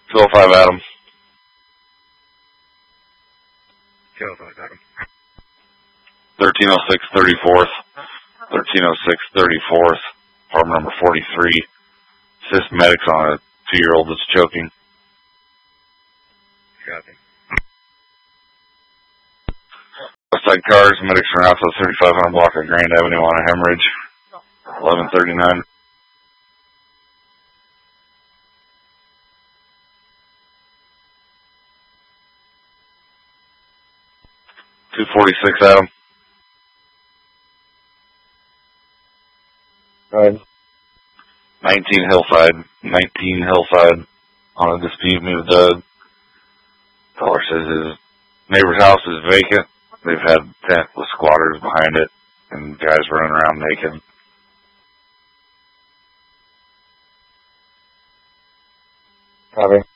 205 Adam. 205 Adam. 1306 34th. 1306 34th. Apartment number 43. Assist medics on a 2-year-old that's choking. Copy. Outside cars, medics are out to the 3500 block of Grand Avenue on a hemorrhage. 1139. .246 Adam. Right. 19 Hillside. 19 Hillside on a dispute near the Doug. Caller says his neighbor's house is vacant. They've had a tent with squatters behind it and guys running around naked. Copy.